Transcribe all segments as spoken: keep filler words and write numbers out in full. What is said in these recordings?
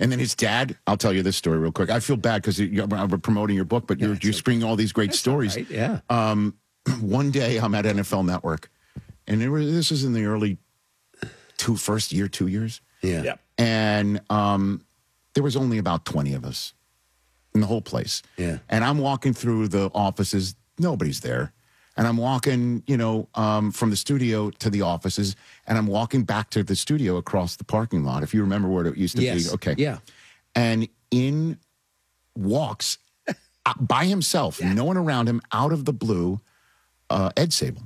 And then his dad, I'll tell you this story real quick. I feel bad because you're promoting your book, but Yeah, you're, you're okay. springing all these great That's stories. all right, yeah. Um, one day I'm at N F L Network, and it was, this is in the early two, first year, two years. Yeah. Yep. And um, there was only about twenty of us in the whole place. Yeah. And I'm walking through the offices. Nobody's there. And I'm walking, you know, um, from the studio to the offices, and I'm walking back to the studio across the parking lot. If you remember where it used to Yes. be. Okay. Yeah. And in walks uh, by himself, no one around him, out of the blue, uh, Ed Sable.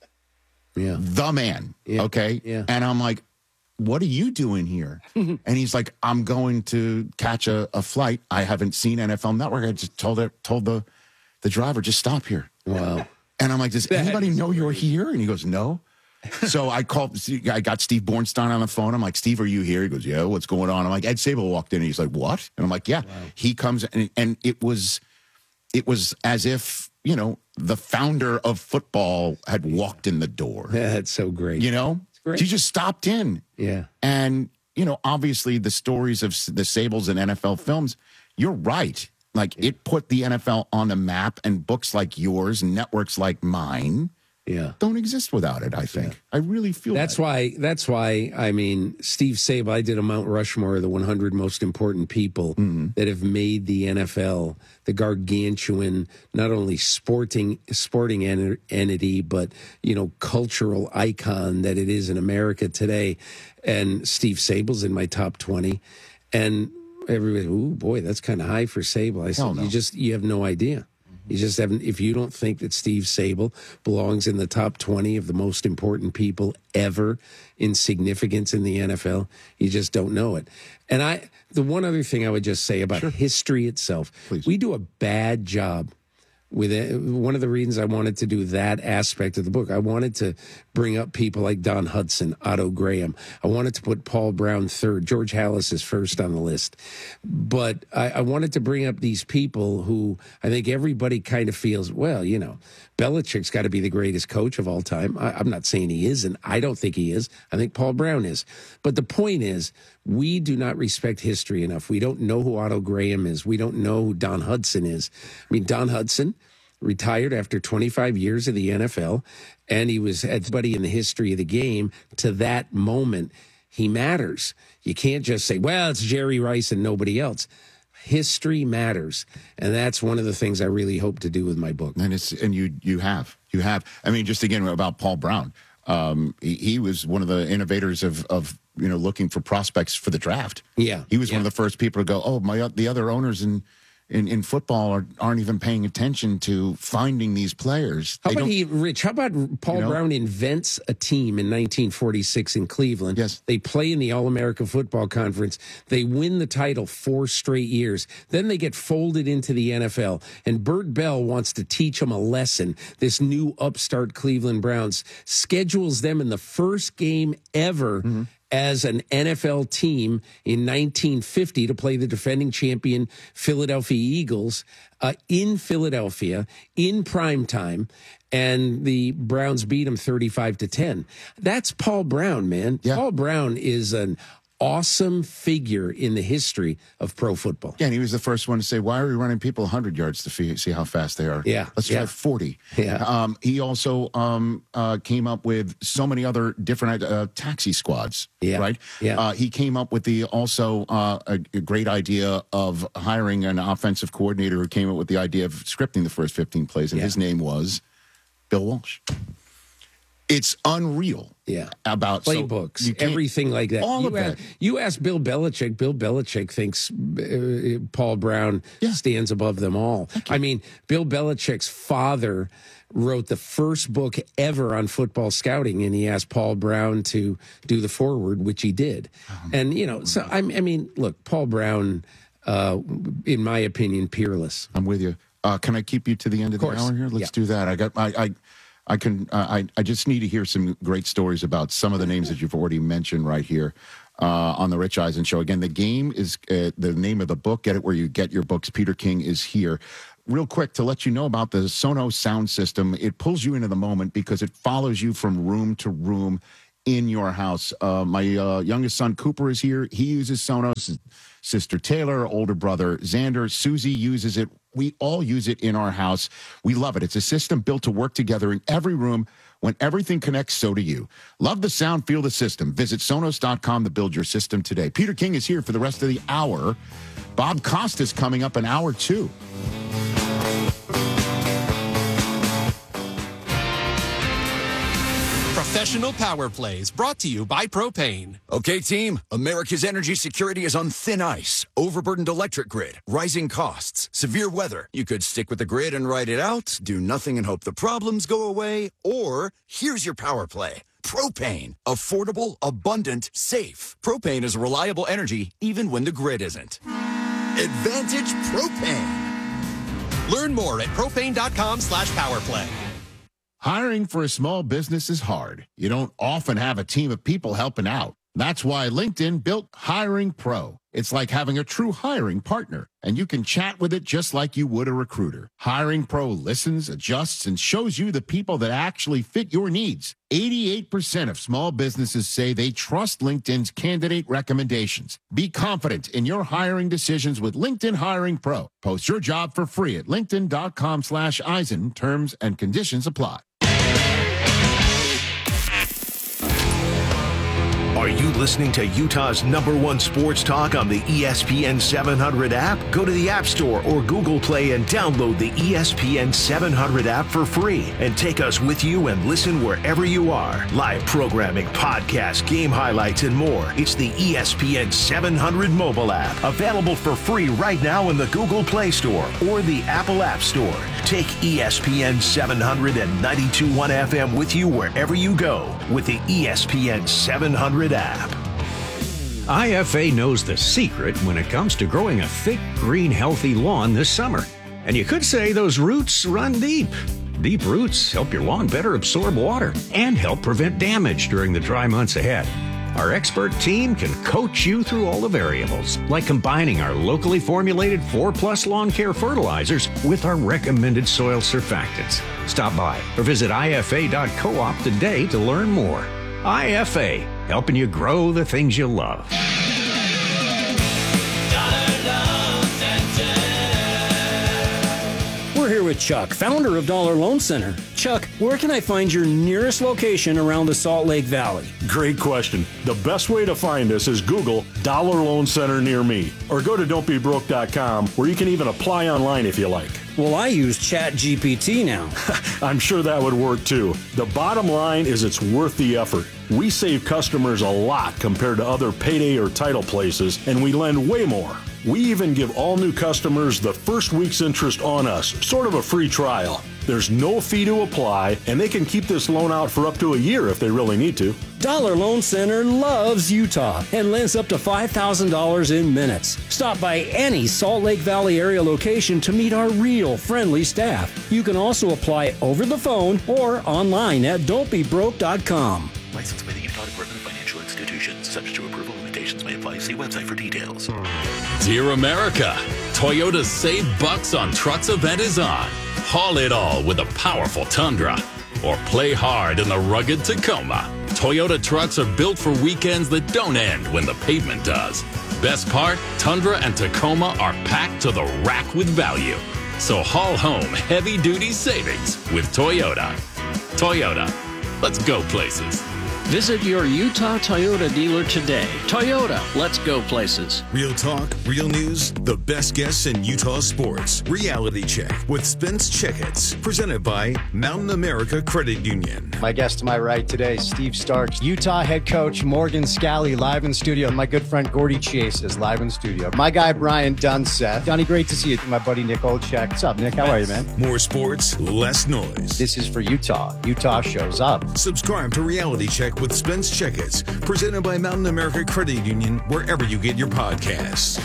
Yeah. The man. Yeah. Okay. Yeah. And I'm like, what are you doing here? And he's like, I'm going to catch a, a flight. I haven't seen N F L Network. I just told her, told the, the driver, just stop here. Wow. And I'm like, does anybody know you're here? And he goes, no. So I called, I got Steve Bornstein on the phone. I'm like, Steve, are you here? He goes, yeah, what's going on? I'm like, Ed Sable walked in. And he's like, what? And I'm like, yeah. Wow. He comes, and, and it was, it was as if, you know, the founder of football had walked in the door. Yeah, that's so great. You know? great. He just stopped in. Yeah. And, you know, obviously the stories of the Sables in N F L films, you're right. Like, it put the N F L on the map, and books like yours, networks like mine, Yeah. don't exist without it, I think. Yeah. I really feel That's that. why, that's why, I mean, Steve Sable, I did a Mount Rushmore of the one hundred most important people mm-hmm. that have made the N F L the gargantuan, not only sporting sporting en- entity, but, you know, cultural icon that it is in America today. And Steve Sable's in my top twenty. And everybody, ooh, boy, that's kind of high for Sable. I said, no. you just, you have no idea. You just haven't, if you don't think that Steve Sable belongs in the top twenty of the most important people ever in significance in the N F L, you just don't know it. And I, the one other thing I would just say about sure. history itself, Please. we do a bad job with it. One of the reasons I wanted to do that aspect of the book, I wanted to bring up people like Don Hudson, Otto Graham. I wanted to put Paul Brown third. George Halas is first on the list. But I, I wanted to bring up these people who I think everybody kind of feels, well, you know, Belichick's got to be the greatest coach of all time. I, I'm not saying he is, and I don't think he is. I think Paul Brown is. But the point is, we do not respect history enough. We don't know who Otto Graham is. We don't know who Don Hudson is. I mean, Don Hudson retired after twenty-five years of the N F L, and he was everybody in the history of the game to that moment. He matters. You can't just say, well, it's Jerry Rice and nobody else. History matters, and that's one of the things I really hope to do with my book. And it's and you you have you have. I mean, just again about Paul Brown. Um, he, he was one of the innovators of of you know looking for prospects for the draft. Yeah, he was yeah. one of the first people to go, oh, my the other owners in in, in football are, aren't even paying attention to finding these players. How they about he, Rich? How about Paul you know? Brown invents a team in nineteen forty-six in Cleveland? Yes, they play in the All-American Football Conference. They win the title four straight years. Then they get folded into the N F L. And Bert Bell wants to teach them a lesson. This new upstart Cleveland Browns schedules them in the first game ever. Mm-hmm. as an N F L team in nineteen fifty to play the defending champion Philadelphia Eagles uh, in Philadelphia in prime time, and the Browns beat them thirty-five to ten. That's Paul Brown, man. Yeah. Paul Brown is an awesome figure in the history of pro football. Yeah, and he was the first one to say, why are we running people one hundred yards to fee- see how fast they are? Yeah. Let's yeah. try forty. Yeah. Um, he also um, uh, came up with so many other different uh, taxi squads, yeah. right? Yeah. Uh, he came up with the also uh, a, a great idea of hiring an offensive coordinator who came up with the idea of scripting the first fifteen plays, and yeah. his name was Bill Walsh. It's unreal. Yeah. About playbooks, so everything like that. All you of ask, that. You ask Bill Belichick. Bill Belichick thinks uh, Paul Brown yeah. stands above them all. I mean, Bill Belichick's father wrote the first book ever on football scouting, and he asked Paul Brown to do the foreword, which he did. Oh, and, you know, so, I, I mean, look, Paul Brown, uh, in my opinion, peerless. I'm with you. Uh, can I keep you to the end of, of the hour here? Let's yeah. do that. I got I, I I can uh, I I just need to hear some great stories about some of the names that you've already mentioned right here uh, on the Rich Eisen Show. Again, the game is uh, the name of the book. Get it where you get your books. Peter King is here. Real quick to let you know about the Sonos sound system. It pulls you into the moment because it follows you from room to room. in your house. Uh, my uh, youngest son, Cooper, is here. He uses Sonos. Sister Taylor, older brother Xander, Susie uses it. We all use it in our house. We love it. It's a system built to work together in every room. When everything connects, so do you. Love the sound, feel the system. Visit Sonos dot com to build your system today. Peter King is here for the rest of the hour. Bob Costa's coming up in hour two. Professional Power Plays brought to you by Propane. Okay, team, America's energy security is on thin ice. Overburdened electric grid, rising costs, severe weather. You could stick with the grid and ride it out, do nothing and hope the problems go away, or here's your power play. Propane. Affordable, abundant, safe. Propane is reliable energy even when the grid isn't. Advantage Propane. Learn more at propane.com slash powerplay. Hiring for a small business is hard. You don't often have a team of people helping out. That's why LinkedIn built Hiring Pro. It's like having a true hiring partner, and you can chat with it just like you would a recruiter. Hiring Pro listens, adjusts, and shows you the people that actually fit your needs. eighty-eight percent of small businesses say they trust LinkedIn's candidate recommendations. Be confident in your hiring decisions with LinkedIn Hiring Pro. Post your job for free at linkedin.com slash Eisen. Terms and conditions apply. Are you listening to Utah's number one sports talk on the E S P N seven hundred app? Go to the App Store or Google Play and download the E S P N seven hundred app for free and take us with you and listen wherever you are. Live programming, podcasts, game highlights, and more. It's the E S P N seven hundred mobile app, available for free right now in the Google Play Store or the Apple App Store. Take E S P N seven hundred and ninety-two point one F M with you wherever you go with the E S P N seven hundred app. I F A knows the secret when it comes to growing a thick, green, healthy lawn this summer. And you could say those roots run deep. Deep roots help your lawn better absorb water and help prevent damage during the dry months ahead. Our expert team can coach you through all the variables, like combining our locally formulated four plus lawn care fertilizers with our recommended soil surfactants. Stop by or visit I F A dot coop today to learn more. I F A, helping you grow the things you love. We're here with Chuck, founder of Dollar Loan Center. Chuck, where can I find your nearest location around the Salt Lake Valley? Great question. The best way to find us is Google Dollar Loan Center near me, or go to don't be broke dot com, where you can even apply online if you like. Well, I use Chat G P T now. I'm sure that would work too. The bottom line is it's worth the effort. We save customers a lot compared to other payday or title places, and we lend way more. We even give all new customers the first week's interest on us, sort of a free trial. There's no fee to apply, and they can keep this loan out for up to a year if they really need to. Dollar Loan Center loves Utah and lends up to five thousand dollars in minutes. Stop by any Salt Lake Valley area location to meet our real friendly staff. You can also apply over the phone or online at don't be broke dot com. Licensed by the Utah Department of Financial Institutions. Subject to approval, limitations may apply. See website for details. Dear America, Toyota's Save Bucks on Trucks event is on. Haul it all with a powerful Tundra, or play hard in the rugged Tacoma. Toyota trucks are built for weekends that don't end when the pavement does. Best part, Tundra and Tacoma are packed to the rack with value. So haul home heavy-duty savings with Toyota. Toyota, let's go places. Visit your Utah Toyota dealer today. Toyota, let's go places. Real talk, real news, the best guests in Utah sports. Reality Check with Spence Checkets. Presented by Mountain America Credit Union. My guest to my right today, Steve Starks. Utah head coach Morgan Scalley live in studio. My good friend Gordy Chase is live in studio. My guy Brian Dunseth. Johnny, great to see you. My buddy Nick Olchek. What's up, Nick? How are you, man? More sports, less noise. This is for Utah. Utah shows up. Subscribe to Reality Check with Spence Checkets, presented by Mountain America Credit Union, wherever you get your podcasts.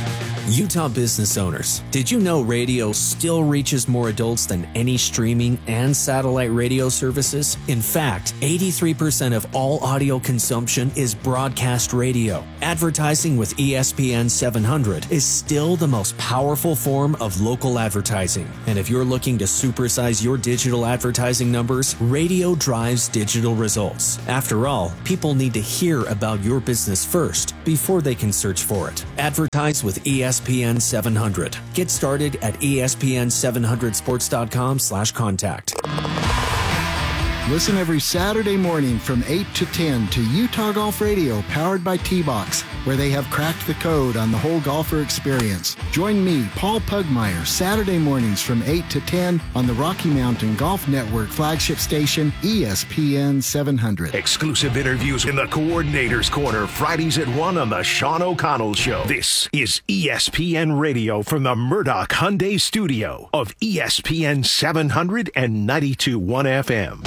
Utah business owners, did you know radio still reaches more adults than any streaming and satellite radio services? In fact, eighty-three percent of all audio consumption is broadcast radio. Advertising with E S P N seven hundred is still the most powerful form of local advertising. And if you're looking to supersize your digital advertising numbers, radio drives digital results. After all, people need to hear about your business first before they can search for it. Advertise with E S P N seven hundred. Get started at E S P N seven hundred sports dot com slash contact. Listen every Saturday morning from eight to ten to Utah Golf Radio, powered by T-Box, where they have cracked the code on the whole golfer experience. Join me, Paul Pugmire, Saturday mornings from eight to ten on the Rocky Mountain Golf Network flagship station, E S P N seven hundred. Exclusive interviews in the Coordinator's Corner, Fridays at one on the Sean O'Connell Show. This is E S P N Radio from the Murdoch Hyundai Studio of E S P N seven hundred and ninety-two point one F M.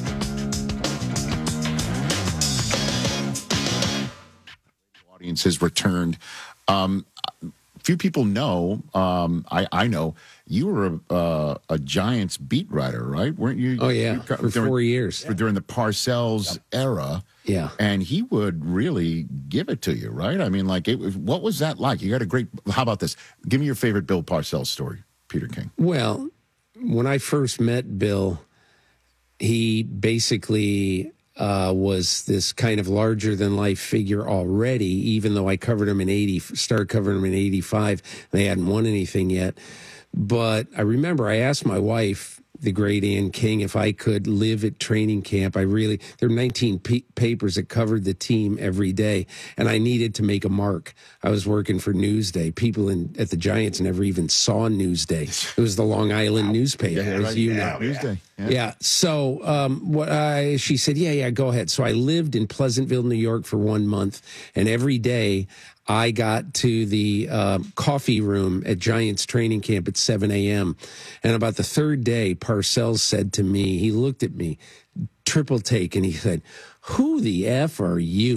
Audience has returned. Um, few people know. Um, I, I know you were a, uh, a Giants beat writer, right? Weren't you? Oh yeah, you, for during, four years for, during the Parcells era. Yeah, and he would really give it to you, right? I mean, like, it, what was that like? You got a great. How about this? Give me your favorite Bill Parcells story, Peter King. Well, when I first met Bill, he basically uh, was this kind of larger than life figure already, even though I covered him in eighty, started covering him in eighty-five. They hadn't won anything yet. But I remember I asked my wife, the great Ann King, if I could live at training camp. I really, there were nineteen p- papers that covered the team every day, and I needed to make a mark. I was working for Newsday. People in at the Giants never even saw Newsday. It was the Long Island wow. newspaper, yeah, as right. you yeah, know. Newsday. Yeah. yeah. So um, what I, she said, yeah, yeah, go ahead. So I lived in Pleasantville, New York for one month, and every day I got to the uh, coffee room at Giants training camp at seven a.m. And about the third day, Parcells said to me, he looked at me, triple take, and he said, "Who the F are you?"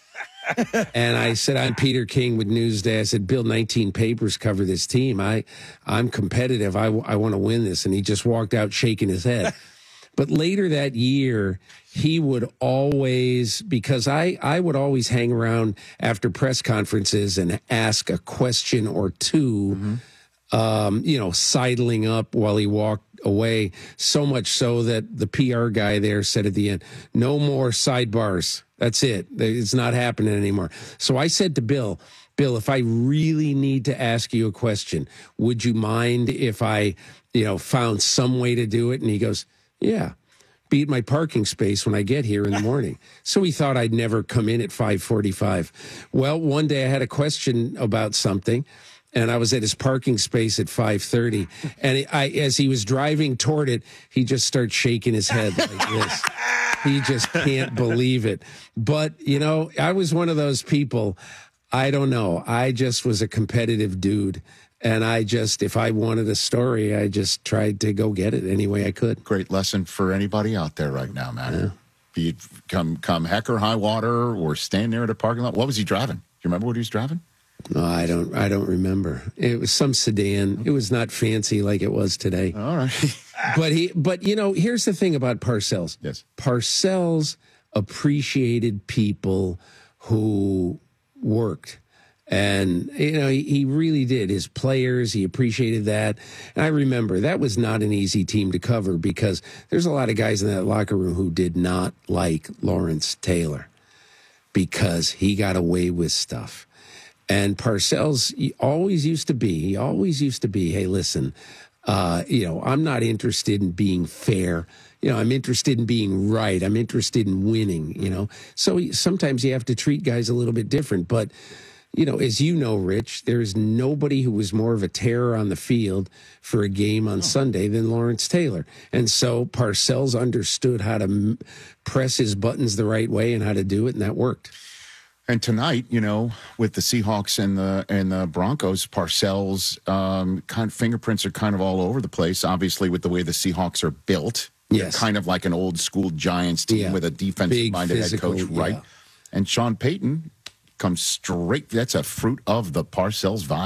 And I said, "I'm Peter King with Newsday." I said, "Bill, nineteen papers cover this team. I, I'm competitive. I, I want to win this." And he just walked out shaking his head. But later that year, he would always, because I, I would always hang around after press conferences and ask a question or two, mm-hmm. um, you know, sidling up while he walked away, so much so that the P R guy there said at the end, "No more sidebars. That's it. It's not happening anymore." So I said to Bill, Bill, if I really need to ask you a question, would you mind if I, you know, found some way to do it? And he goes, "Yeah. Be at my parking space when I get here in the morning." So he thought I'd never come in at five forty-five. Well, one day I had a question about something, and I was at his parking space at five thirty. And I, as he was driving toward it, he just started shaking his head like this. He just can't believe it. But, you know, I was one of those people, I don't know. I just was a competitive dude. And I just, if I wanted a story, I just tried to go get it any way I could. Great lesson for anybody out there right now, man. Yeah. Be it come, come heck or high water or stand there at a parking lot. What was he driving? Do you remember what he was driving? No, I don't. I don't remember. It was some sedan. It was not fancy like it was today. All right. But he. But you know, here's the thing about Parcells. Yes. Parcells appreciated people who worked. And, you know, he, he really did. His players, he appreciated that. And I remember that was not an easy team to cover because there's a lot of guys in that locker room who did not like Lawrence Taylor because he got away with stuff. And Parcells he always used to be, he always used to be, hey, listen, uh, you know, I'm not interested in being fair. You know, I'm interested in being right. I'm interested in winning, you know. So sometimes you have to treat guys a little bit different. But you know, as you know, Rich, there's nobody who was more of a terror on the field for a game on oh. Sunday than Lawrence Taylor. And so Parcells understood how to m- press his buttons the right way and how to do it, and that worked. And tonight, you know, with the Seahawks and the and the Broncos, Parcells' um, kind of fingerprints are kind of all over the place, obviously, with the way the Seahawks are built. Yes. They're kind of like an old school Giants team yeah. with a defensive-minded head coach, yeah. right? And Sean Payton comes straight. That's a fruit of the Parcells vine.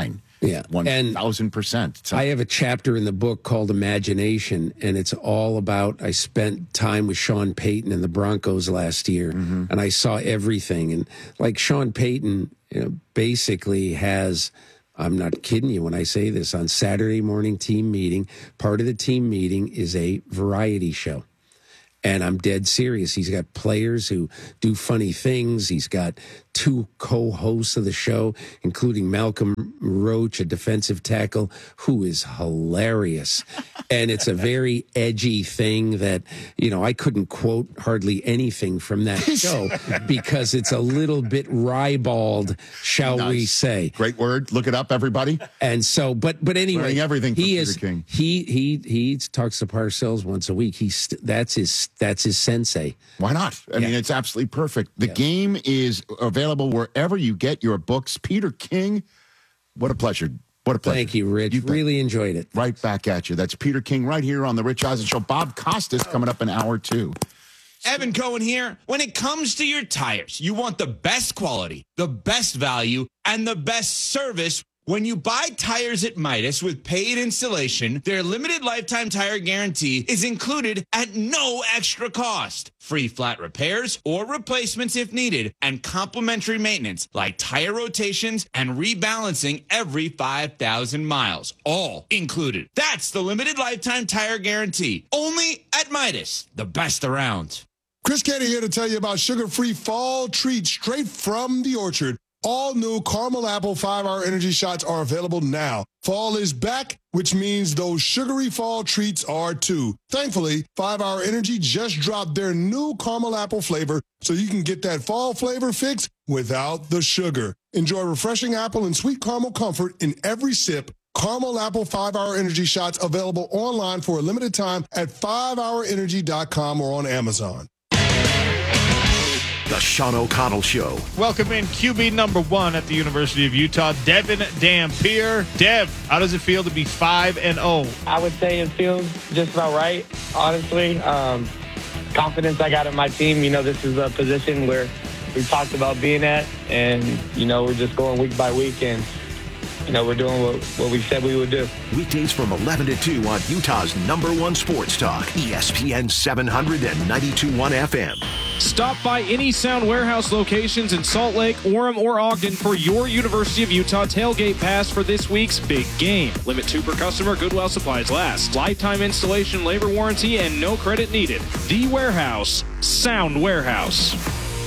Yeah. one thousand percent. I have a chapter in the book called Imagination, and it's all about, I spent time with Sean Payton and the Broncos last year, mm-hmm. and I saw everything. And like Sean Payton, you know, basically has, I'm not kidding you when I say this, on Saturday morning team meeting, part of the team meeting is a variety show. And I'm dead serious. He's got players who do funny things. He's got two co-hosts of the show, including Malcolm Roach, a defensive tackle, who is hilarious. And it's a very edgy thing that, you know, I couldn't quote hardly anything from that show because it's a little bit ribald, shall nice. we say. Great word. Look it up, everybody. And so, but but anyway, learning everything from he Peter is King. he he he talks to Parcells once a week. He's that's his that's his sensei. Why not? I Yeah. mean, it's absolutely perfect. The Yeah. game is available wherever you get your books. Peter King, what a pleasure. What a pleasure. Thank you, Rich. You've really enjoyed it. Right back at you. That's Peter King right here on the Rich Eisen Show. Bob Costas coming up in hour two. Evan Cohen here. When it comes to your tires, you want the best quality, the best value, and the best service. When you buy tires at Midas with paid installation, their limited lifetime tire guarantee is included at no extra cost. Free flat repairs or replacements if needed, and complimentary maintenance like tire rotations and rebalancing every five thousand miles. All included. That's the limited lifetime tire guarantee. Only at Midas, the best around. Chris Canty here to tell you about sugar-free fall treats straight from the orchard. All new caramel apple five-hour energy shots are available now. Fall is back, which means those sugary fall treats are too. Thankfully, five-hour Energy just dropped their new caramel apple flavor, so you can get that fall flavor fix without the sugar. Enjoy refreshing apple and sweet caramel comfort in every sip. Caramel apple five-hour energy shots available online for a limited time at five hour energy dot com or on Amazon. The Sean O'Connell Show. Welcome in Q B number one at the University of Utah, Devin Dampier. Dev, how does it feel to be five and oh? I would say it feels just about right, honestly. Um, confidence I got in my team. You know, this is a position where we talked about being at, and, you know, we're just going week by week, and, you know, we're doing what, what we said we would do. Weekdays from eleven to two on Utah's number one sports talk, E S P N seven hundred and ninety-two point one F M. Stop by any Sound Warehouse locations in Salt Lake, Orem, or Ogden for your University of Utah tailgate pass for this week's big game. Limit two per customer, good while supplies last. Lifetime installation, labor warranty, and no credit needed. The Warehouse, Sound Warehouse.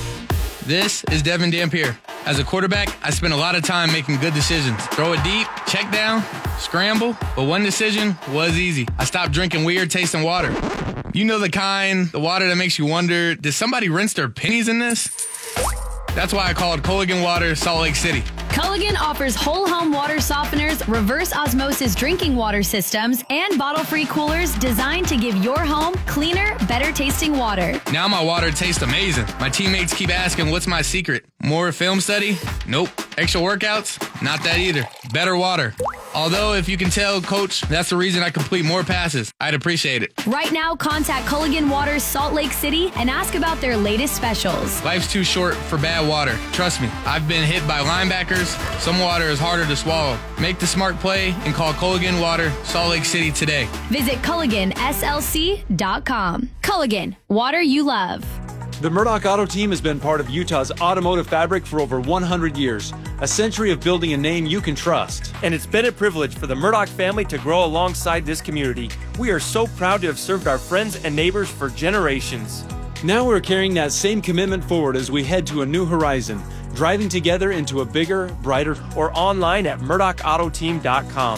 This is Devin Dampier. As a quarterback, I spend a lot of time making good decisions. Throw it deep, check down, scramble, but one decision was easy. I stopped drinking weird tasting water. You know the kind, the water that makes you wonder, did somebody rinse their pennies in this? That's why I called Culligan Water Salt Lake City. Culligan offers whole home water softeners, reverse osmosis drinking water systems, and bottle-free coolers designed to give your home cleaner, better tasting water. Now my water tastes amazing. My teammates keep asking, what's my secret? More film study? Nope. Extra workouts? Not that either. Better water. Although, if you can tell, Coach, that's the reason I complete more passes. I'd appreciate it. Right now, contact Culligan Water Salt Lake City and ask about their latest specials. Life's too short for bad water. Trust me, I've been hit by linebackers. Some water is harder to swallow. Make the smart play and call Culligan Water Salt Lake City today. Visit Culligan S L C dot com. Culligan, water you love. The Murdoch Auto Team has been part of Utah's automotive fabric for over one hundred years, a century of building a name you can trust. And it's been a privilege for the Murdoch family to grow alongside this community. We are so proud to have served our friends and neighbors for generations. Now we're carrying that same commitment forward as we head to a new horizon, driving together into a bigger, brighter, or online at murdoch auto team dot com.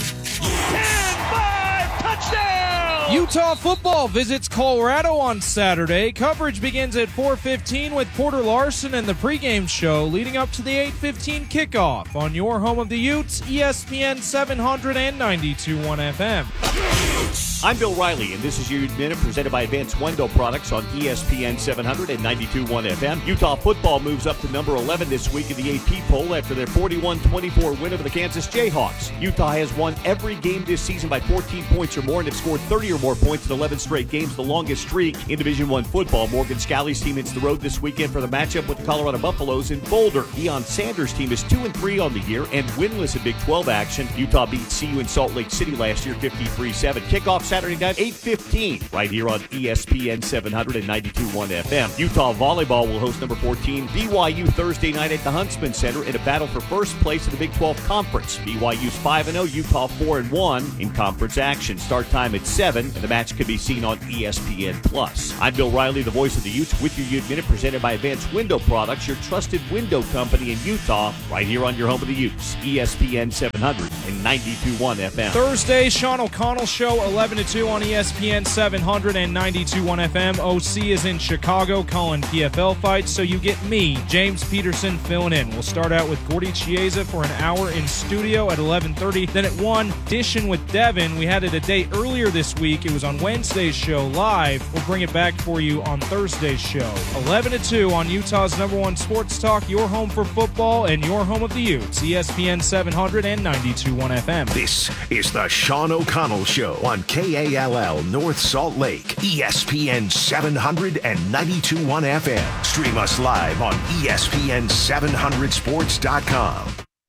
Utah football visits Colorado on Saturday. Coverage begins at four fifteen with Porter Larson and the pregame show leading up to the eight fifteen kickoff on your home of the Utes, E S P N seven hundred and ninety-two point one F M. I'm Bill Riley, and this is your Minute presented by Advanced Window Products on E S P N seven hundred and ninety-two point one F M. Utah football moves up to number eleven this week in the A P poll after their forty-one twenty-four win over the Kansas Jayhawks. Utah has won every game this season by fourteen points or more and have scored thirty or more points in eleven straight games, the longest streak in Division One football. Morgan Scalley's team hits the road this weekend for the matchup with the Colorado Buffaloes in Boulder. Deion Sanders' team is two and three on the year and winless in Big twelve action. Utah beat C U in Salt Lake City last year fifty-three seven. Kickoff Saturday night, eight fifteen, right here on E S P N seven hundred and ninety-two point one F M. Utah volleyball will host number fourteen B Y U Thursday night at the Huntsman Center in a battle for first place in the Big twelve Conference. B Y U's five and oh, Utah four and one in conference action. Start time at seven, and the match can be seen on E S P N Plus. I'm Bill Riley, the voice of the Utes, with your Ute Minute presented by Advanced Window Products, your trusted window company in Utah, right here on your home of the Utes, E S P N seven hundred and ninety-two point one F M. Thursday, Sean O'Connell Show, eleven to two on E S P N seven hundred and ninety-two point one F M. O C is in Chicago calling P F L fights, so you get me, James Peterson, filling in. We'll start out with Gordy Chiesa for an hour in studio at eleven thirty. Then at one, Dishing with Devin. We had it a day earlier this week. It was on Wednesday's show live. We'll bring it back for you on Thursday's show. eleven to two on Utah's number one sports talk, your home for football and your home of the Utes, E S P N seven hundred and ninety-two point one F M. This is the Sean O'Connell Show on K A L L North Salt Lake, E S P N seven hundred and ninety-two point one F M. Stream us live on E S P N seven hundred sports dot com.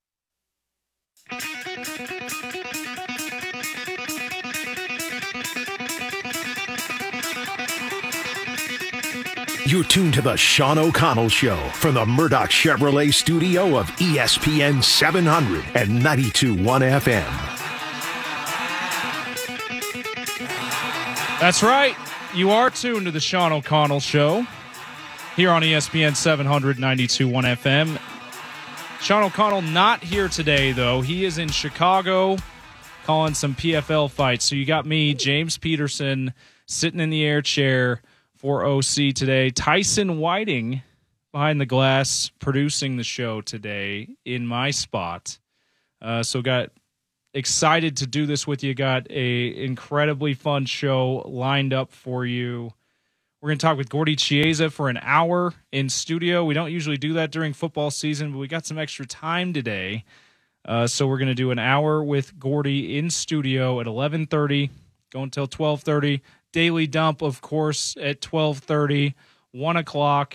You're tuned to the Sean O'Connell Show from the Murdoch Chevrolet studio of E S P N seven hundred and ninety-two point one F M. That's right. You are tuned to the Sean O'Connell Show here on E S P N seven hundred, ninety-two point one F M. Sean O'Connell not here today, though. He is in Chicago calling some P F L fights. So you got me, James Peterson, sitting in the air chair for O C today. Tyson Whiting behind the glass producing the show today in my spot. Uh, so got excited to do this with you. Got a incredibly fun show lined up for you. We're going to talk with Gordy Chiesa for an hour in studio. We don't usually do that during football season, but we got some extra time today. Uh, so we're going to do an hour with Gordy in studio at eleven thirty, go until twelve thirty. Daily Dump, of course, at twelve thirty. one o'clock,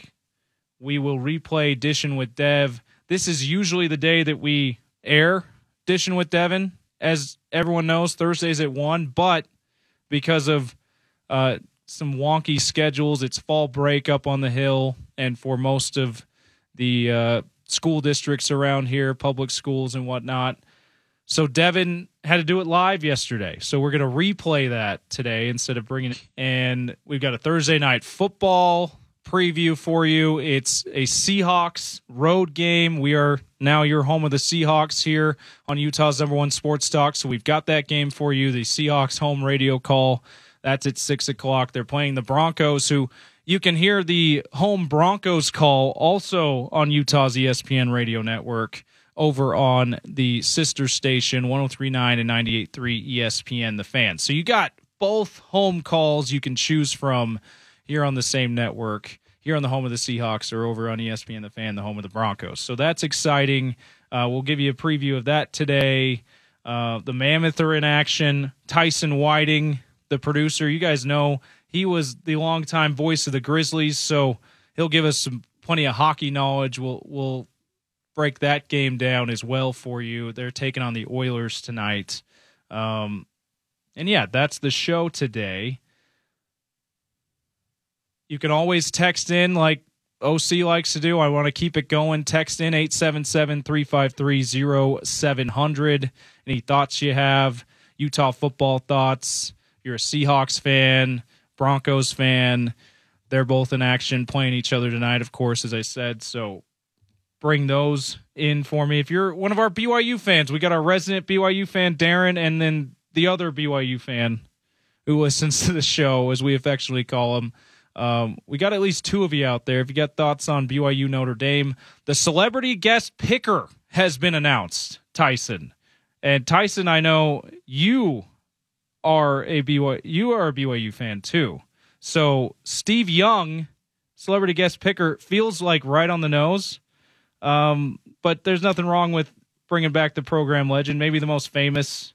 we will replay Dishing with Dev. This is usually the day that we air Dishing with Devin. As everyone knows, Thursdays at one, but because of uh, some wonky schedules, it's fall break up on the Hill, and for most of the uh, school districts around here, public schools and whatnot. So Devin had to do it live yesterday. So we're going to replay that today instead of bringing it. And we've got a Thursday night football preview for you. It's a Seahawks road game. We are now your home of the Seahawks here on Utah's number one sports talk. So we've got that game for you, the Seahawks home radio call. That's at six o'clock. They're playing the Broncos, who you can hear the home Broncos call also on Utah's E S P N radio network over on the sister station, one oh three point nine and ninety-eight point three E S P N The Fan. So you got both home calls you can choose from here on the same network, here on the home of the Seahawks, or over on E S P N The Fan, the home of the Broncos. So that's exciting. Uh, we'll give you a preview of that today. Uh, the Mammoth are in action. Tyson Whiting, the producer, you guys know he was the longtime voice of the Grizzlies, so he'll give us some plenty of hockey knowledge. We'll we'll break that game down as well for you. They're taking on the Oilers tonight. Um, and, yeah, that's the show today. You can always text in like O C likes to do. I want to keep it going. Text in eight seven seven, three five three, oh seven hundred. Any thoughts you have, Utah football thoughts. You're a Seahawks fan, Broncos fan. They're both in action, playing each other tonight, of course, as I said. So bring those in for me. If you're one of our B Y U fans, we got our resident B Y U fan, Darren, and then the other B Y U fan who listens to the show, as we affectionately call him. Um, we got at least two of you out there. If you got thoughts on B Y U Notre Dame, the celebrity guest picker has been announced, Tyson. And Tyson, I know you are a B Y U, you are a B Y U fan too. So Steve Young, celebrity guest picker, feels like right on the nose. Um, but there's nothing wrong with bringing back the program legend, maybe the most famous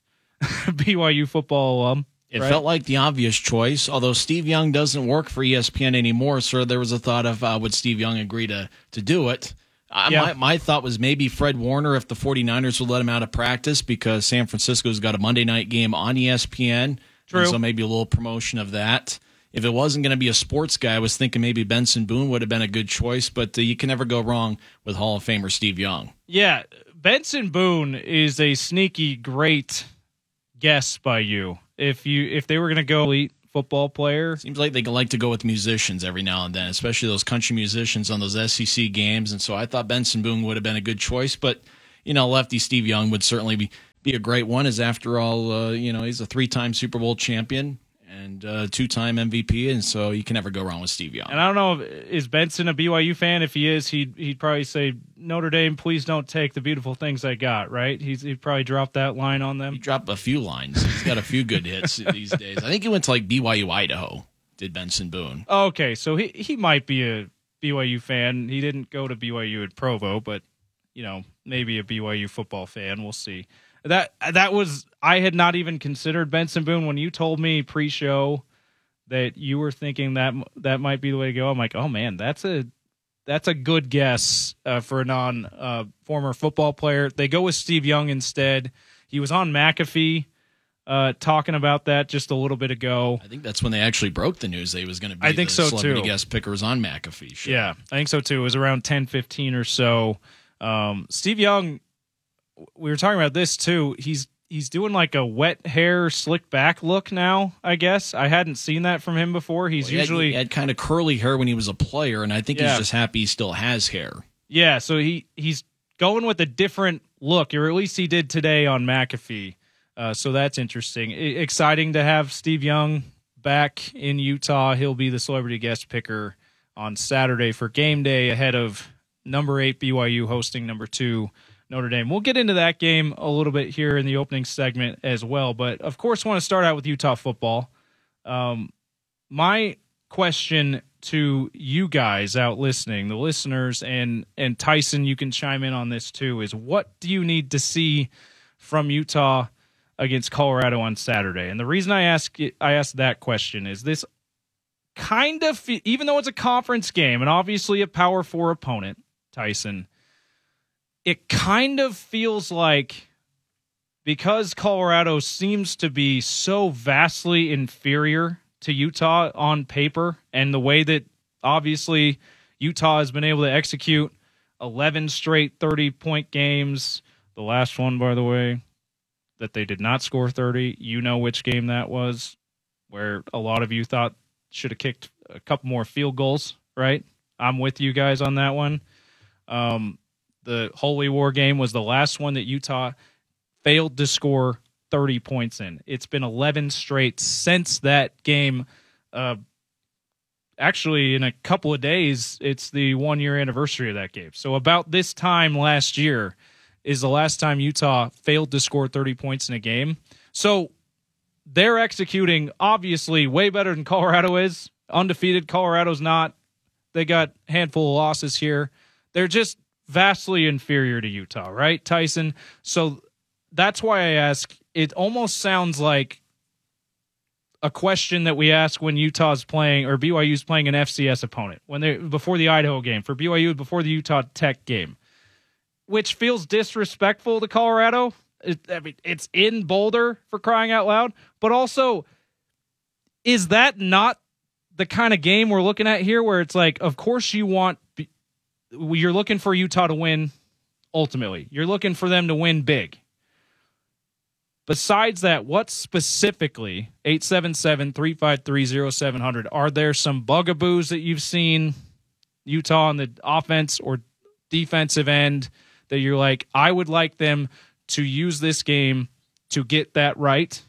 B Y U football alum. It right? felt like the obvious choice, although Steve Young doesn't work for E S P N anymore, so there was a thought of uh, would Steve Young agree to, to do it. Uh, Yeah. my, my thought was maybe Fred Warner if the 49ers would let him out of practice because San Francisco's got a Monday night game on E S P N. True. And so maybe a little promotion of that. If it wasn't going to be a sports guy, I was thinking maybe Benson Boone would have been a good choice, but uh, you can never go wrong with Hall of Famer Steve Young. Yeah, Benson Boone is a sneaky great guess by you. If you if they were going to go elite football player, Seems like they like to go with musicians every now and then, especially those country musicians on those S E C games. And so I thought Benson Boone would have been a good choice. But, you know, lefty Steve Young would certainly be, be a great one, as after all, uh, you know, he's a three-time Super Bowl champion and uh, two-time M V P. And so you can never go wrong with Steve Young. and I don't know, if, is Benson a B Y U fan? If he is, he'd he'd probably say, Notre Dame, please don't take the beautiful things I got, right? He's, he'd probably drop that line on them. He dropped a few lines. He's got a few good hits these days. I think he went to like B Y U Idaho, did Benson Boone. Okay, so he, he might be a B Y U fan. He didn't go to B Y U at Provo, but, you know, maybe a B Y U football fan. We'll see. That that was I had not even considered Benson Boone when you told me pre-show that you were thinking that that might be the way to go. I'm like, oh man, that's a that's a good guess uh, for a non uh, former football player. They go with Steve Young instead. He was on McAfee uh, talking about that just a little bit ago. I think that's when they actually broke the news that he was going to be I think the so, celebrity too. guest pickers on McAfee. Sure. Yeah, I think so too. It was around ten fifteen or so. Um, Steve Young, we were talking about this too. He's he's doing like a wet hair, slick back look now, I guess. I hadn't seen that from him before. He's Well, he had- usually he had kind of curly hair when he was a player, and I think Yeah. he's just happy he still has hair. Yeah, so he he's going with a different look, or at least he did today on McAfee. Uh, so that's interesting. I- exciting to have Steve Young back in Utah. He'll be the celebrity guest picker on Saturday for game day ahead of number eight B Y U hosting number two Notre Dame. We'll get into that game a little bit here in the opening segment as well, but of course want to start out with Utah football. Um, my question to you guys out listening, the listeners, and and Tyson, you can chime in on this too, is what do you need to see from Utah against Colorado on Saturday? And the reason I ask it, I asked that question is this kind of, even though it's a conference game and obviously a Power Four opponent, Tyson, it kind of feels like because Colorado seems to be so vastly inferior to Utah on paper, and the way that obviously Utah has been able to execute eleven straight thirty-point games. The last one, by the way, that they did not score thirty. You know which game that was, where a lot of you thought should have kicked a couple more field goals, right? I'm with you guys on that one. Um, the Holy War game was the last one that Utah failed to score thirty points in. It's been eleven straight since that game. Uh, actually, in a couple of days, it's the one-year anniversary of that game. So about this time last year is the last time Utah failed to score thirty points in a game. So they're executing, obviously, way better than Colorado is. Undefeated, Colorado's not. They got a handful of losses here. They're just vastly inferior to Utah, right, Tyson? So that's why I ask, it almost sounds like a question that we ask when Utah's playing, or B Y U's playing an F C S opponent, when they before the Idaho game, for B Y U before the Utah Tech game, which feels disrespectful to Colorado. It, I mean, it's in Boulder, for crying out loud, but also, is that not the kind of game we're looking at here, where it's like, of course you want, you're looking for Utah to win ultimately. You're looking for them to win big. Besides that, what specifically, eight seven seven, three five three, zero seven zero zero, are there some bugaboos that you've seen Utah on the offense or defensive end that you're like, I would like them to use this game to get that right?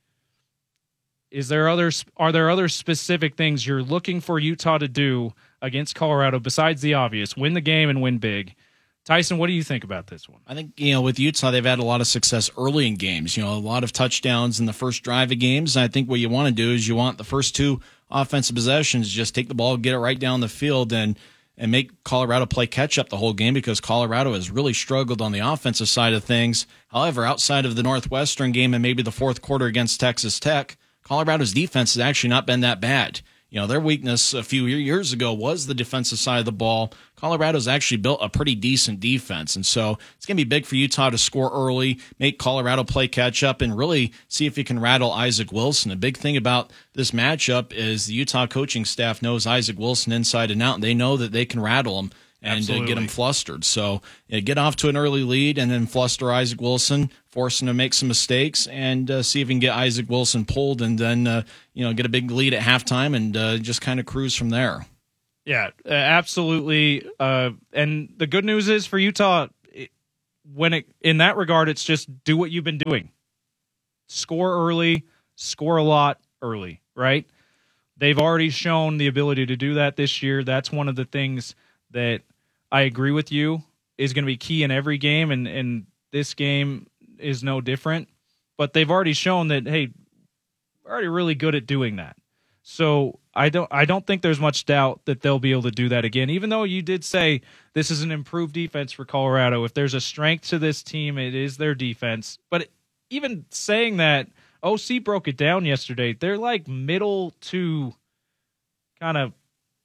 Is there others? Are there other specific things you're looking for Utah to do against Colorado besides the obvious, win the game and win big, Tyson, what do you think about this one? I think, you know, with Utah, they've had a lot of success early in games, you know, a lot of touchdowns in the first drive of games. And I think what you want to do is you want the first two offensive possessions, just take the ball, get it right down the field, and and make Colorado play catch-up the whole game, because Colorado has really struggled on the offensive side of things. However, outside of the Northwestern game and maybe the fourth quarter against Texas Tech, Colorado's defense has actually not been that bad. You know, their weakness a few years ago was the defensive side of the ball. Colorado's actually built a pretty decent defense, and so it's going to be big for Utah to score early, make Colorado play catch-up, and really see if you can rattle Isaac Wilson. A big thing about this matchup is the Utah coaching staff knows Isaac Wilson inside and out, and they know that they can rattle him and uh, get him flustered. So uh, get off to an early lead and then fluster Isaac Wilson, force him to make some mistakes, and uh, see if you can get Isaac Wilson pulled, and then uh, you know get a big lead at halftime and uh, just kind of cruise from there. Yeah, uh, absolutely. Uh, and the good news is for Utah, it, when it in that regard, it's just do what you've been doing. Score early, score a lot early, right? They've already shown the ability to do that this year. That's one of the things that I agree with you is going to be key in every game, and, and this game is no different. But they've already shown that, hey, we're already really good at doing that. So I don't I don't think there's much doubt that they'll be able to do that again, even though you did say this is an improved defense for Colorado. If there's a strength to this team, it is their defense. But even saying that, O C broke it down yesterday. They're like middle to kind of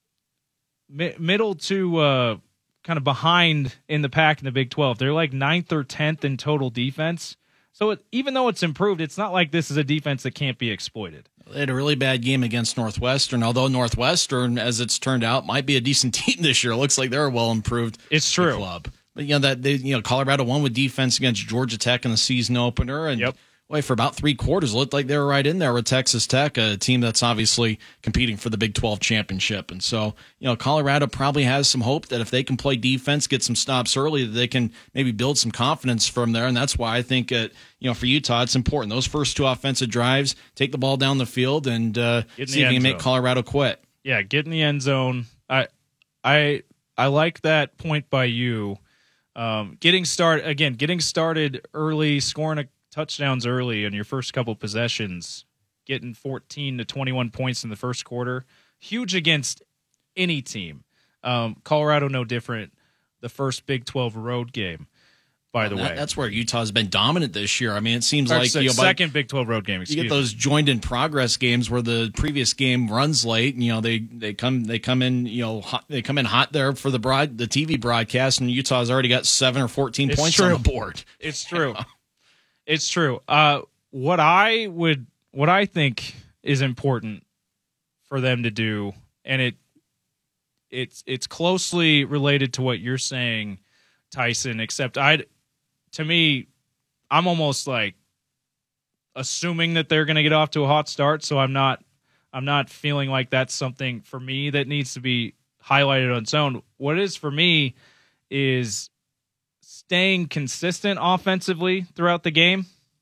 mi- middle to uh, kind of behind in the pack in the Big twelve. They're like ninth or tenth in total defense. So it, even though it's improved, it's not like this is a defense that can't be exploited. They had a really bad game against Northwestern, although Northwestern, as it's turned out, might be a decent team this year. It looks like they're a well-improved it's true. club. But, you know, that they, you know, Colorado won with defense against Georgia Tech in the season opener, and yep. Boy, for about three quarters, it looked like they were right in there with Texas Tech, a team that's obviously competing for the Big twelve championship. And so, you know, Colorado probably has some hope that if they can play defense, get some stops early, that they can maybe build some confidence from there. And that's why I think, uh, you know, for Utah, it's important. Those first two offensive drives, take the ball down the field and uh, see if you can make Colorado quit. Yeah, get in the end zone. I, I, I like that point by you. Um, getting start again, getting started early, scoring a touchdowns early in your first couple possessions, getting fourteen to twenty-one points in the first quarter, huge against any team. Um, Colorado, no different. The first Big twelve road game, by the that, way. That's where Utah's been dominant this year. I mean, it seems Or like se- you know, second Big twelve road game. You Excuse get those me. joined in progress games where the previous game runs late, and you know they, they come they come in you know hot, they come in hot there for the broad the T V broadcast, and Utah's already got seven or fourteen It's points true. on the board. It's true. It's true. Uh, what I would, what I think is important for them to do, and it, it's it's closely related to what you're saying, Tyson. Except I, to me, I'm almost like assuming that they're going to get off to a hot start. So I'm not, I'm not feeling like that's something for me that needs to be highlighted on its own. What it is for me is staying consistent offensively throughout the game.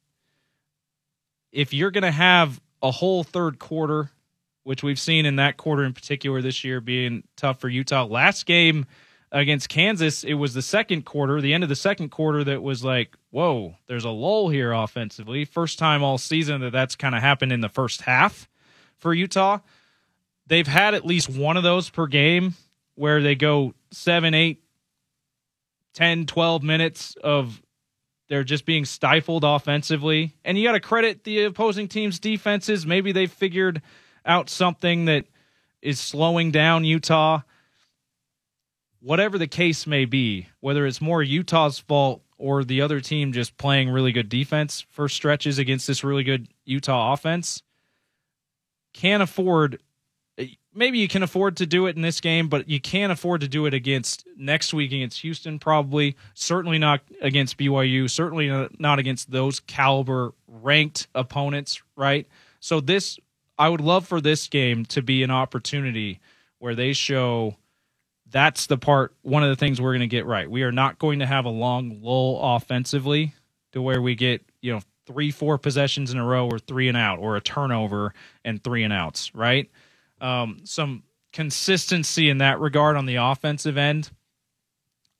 If you're going to have a whole third quarter, which we've seen in that quarter in particular this year being tough for Utah. Last game against Kansas, it was the second quarter, the end of the second quarter that was like, whoa, there's a lull here offensively. First time all season that that's kind of happened in the first half for Utah. They've had at least one of those per game where they go seven, eight, ten, twelve minutes of they're just being stifled offensively. And you got to credit the opposing team's defenses. Maybe they've figured out something that is slowing down Utah. Whatever the case may be, whether it's more Utah's fault or the other team just playing really good defense for stretches against this really good Utah offense, can't afford... Maybe you can afford to do it in this game, but you can't afford to do it against next week against Houston, probably. Certainly not against B Y U. Certainly not against those caliber ranked opponents, right? So this, I would love for this game to be an opportunity where they show that's the part, one of the things we're going to get right. We are not going to have a long lull offensively to where we get, you know, three, four possessions in a row or three and out, or a turnover and three and outs, right? Um, some consistency in that regard on the offensive end.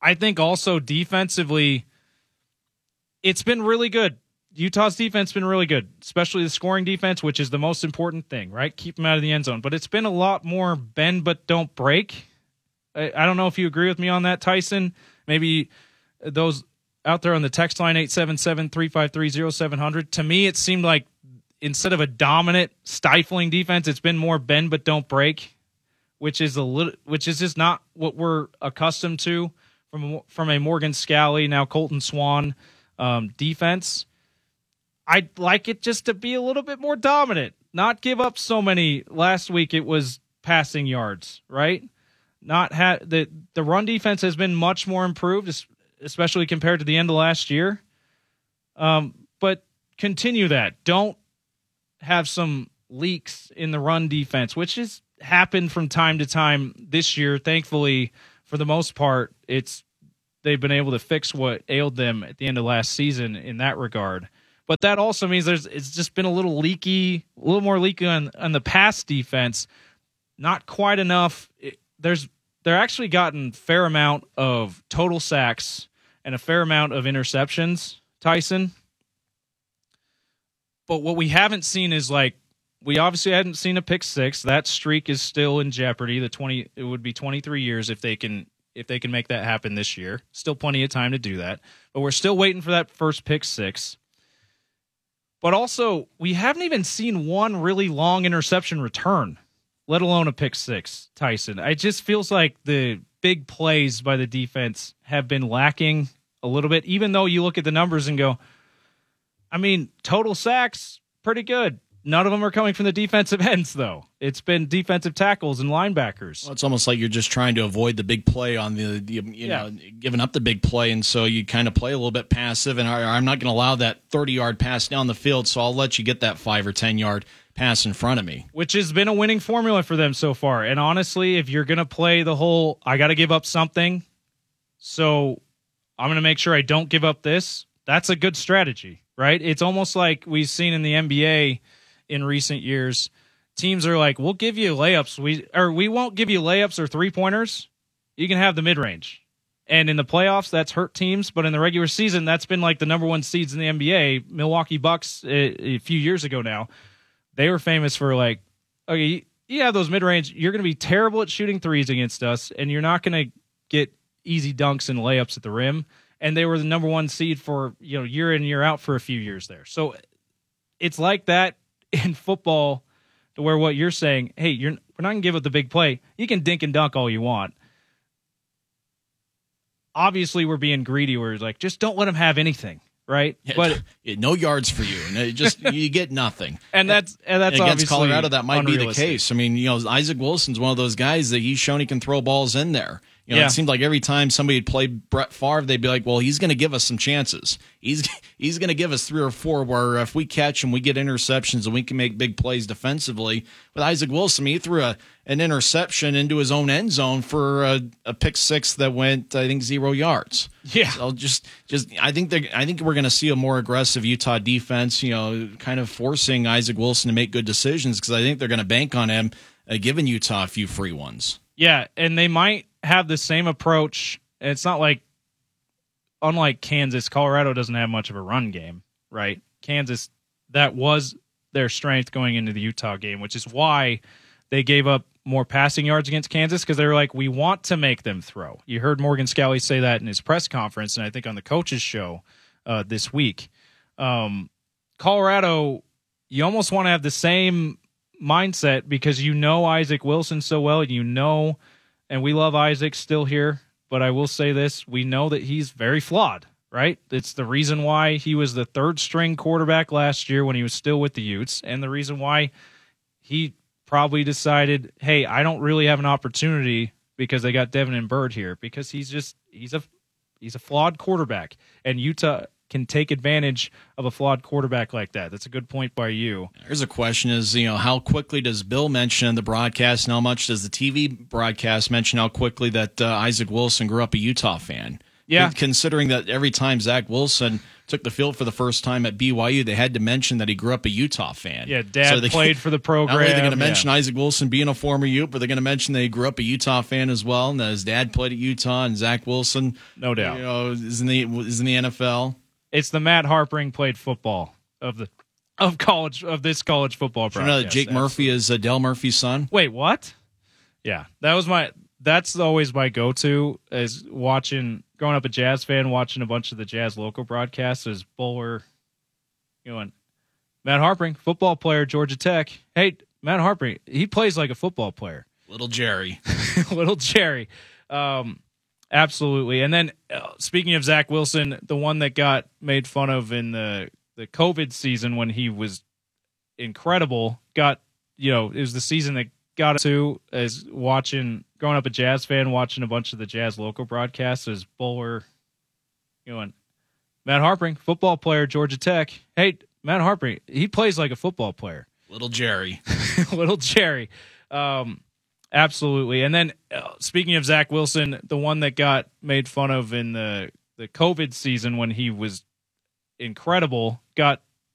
I think also defensively, it's been really good. Utah's defense has been really good, especially the scoring defense, which is the most important thing, right? Keep them out of the end zone. But it's been a lot more bend but don't break. I, I don't know if you agree with me on that, Tyson. Maybe those out there on the text line, eight seven seven, three five three, oh seven hundred. To me, it seemed like instead of a dominant, stifling defense, it's been more bend but don't break, which is a little, which is just not what we're accustomed to from from a Morgan Scalley, now Colton Swan um, defense. I'd like it just to be a little bit more dominant, not give up so many. Last week it was passing yards, right? Not ha- the the run defense has been much more improved, especially compared to the end of last year. Um, but continue that. Don't have some leaks in the run defense, which has happened from time to time this year. Thankfully, for the most part, it's they've been able to fix what ailed them at the end of last season in that regard. But that also means there's it's just been a little leaky, a little more leaky on, on the pass defense. Not quite enough. It, there's they're actually gotten fair amount of total sacks and a fair amount of interceptions, Tyson. But what we haven't seen is like we obviously hadn't seen a pick six. That streak is still in jeopardy. The twenty it would be twenty-three years if they can if they can make that happen this year. Still plenty of time to do that. But we're still waiting for that first pick six. But also, we haven't even seen one really long interception return, let alone a pick six, Tyson. It just feels like the big plays by the defense have been lacking a little bit, even though you look at the numbers and go, I mean, total sacks, pretty good. None of them are coming from the defensive ends, though. It's been defensive tackles and linebackers. Well, it's almost like you're just trying to avoid the big play on the, the you yeah. know, giving up the big play, and so you kind of play a little bit passive, and I'm not going to allow that thirty-yard pass down the field, so I'll let you get that five or ten-yard pass in front of me. Which has been a winning formula for them so far. And honestly, if you're going to play the whole, I got to give up something, so I'm going to make sure I don't give up this, that's a good strategy, right? It's almost like we've seen in the N B A in recent years. Teams are like, we'll give you layups. We or we won't give you layups or three-pointers. You can have the mid-range. And in the playoffs, that's hurt teams. But in the regular season, that's been like the number one seeds in the N B A. Milwaukee Bucks, a, a few years ago now, they were famous for like, okay, you, you have those mid-range. You're going to be terrible at shooting threes against us, and you're not going to get easy dunks and layups at the rim. And they were the number one seed for, you know, year in, year out for a few years there. So it's like that in football, to where what you're saying, hey, you're we're not going to give up the big play. You can dink and dunk all you want. Obviously, we're being greedy. We're like, just don't let them have anything, right? Yeah, but yeah, no yards for you. No, just you get nothing. And that's and that's and against obviously Colorado, that might be the case. I mean, you know, Isaac Wilson's one of those guys that he's shown he can throw balls in there. You know, yeah. It seemed like every time somebody would play Brett Favre, they'd be like, well, he's going to give us some chances. He's he's going to give us three or four where if we catch him, we get interceptions and we can make big plays defensively. With Isaac Wilson, he threw a, an interception into his own end zone for a, a pick six that went, I think, zero yards. Yeah. So just, just I think I think we're going to see a more aggressive Utah defense, you know, kind of forcing Isaac Wilson to make good decisions because I think they're going to bank on him uh, giving Utah a few free ones. Yeah, and they might have the same approach. It's not like, unlike Kansas, Colorado doesn't have much of a run game, right? Kansas, that was their strength going into the Utah game, which is why they gave up more passing yards against Kansas, because they were like, we want to make them throw. You heard Morgan Scalley say that in his press conference, and I think on the coaches show uh, this week. Um, Colorado, you almost want to have the same mindset because you know Isaac Wilson so well, and you know, and we love Isaac still here, but I will say this, we know that he's very flawed, right? It's the reason why he was the third string quarterback last year when he was still with the Utes, and the reason why he probably decided, hey, I don't really have an opportunity because they got Devin and Bird here, because he's just he's a he's a flawed quarterback, and Utah can take advantage of a flawed quarterback like that. That's a good point by you. Here's a question is, you know, how quickly does Bill mention in the broadcast and how much does the T V broadcast mention how quickly that uh, Isaac Wilson grew up a Utah fan? Yeah. Considering that every time Zach Wilson took the field for the first time at B Y U, they had to mention that he grew up a Utah fan. Yeah, Dad So they- played for the program. Not only are they going to yeah. mention Isaac Wilson being a former Ute, but they're going to mention that he grew up a Utah fan as well, and that his dad played at Utah, and Zach Wilson, no doubt, you know, is in the is in the N F L. It's the Matt Harpring played football of the of college of this college football Did you know that broadcast. Jake Murphy is uh, Dale Murphy's son? Wait, what? Yeah, that was my. That's always my go-to is watching. Growing up a Jazz fan, watching a bunch of the Jazz local broadcasts is Bowler. Going, Matt Harpring, football player, Georgia Tech. Hey, Matt Harpring, he plays like a football player. Little Jerry, little Jerry, um, absolutely. And then uh, speaking of Zach Wilson, the one that got made fun of in the the COVID season when he was incredible, got you know it was the season that got to as watching. Growing up a Jazz fan, watching a bunch of the Jazz local broadcasts is Bowler going, Matt Harpring, football player, Georgia Tech. Hey, Matt Harpring, he plays like a football player. Little Jerry. Little Jerry. Um, absolutely. And then uh, speaking of Zach Wilson, the one that got made fun of in the, the COVID season when he was incredible, got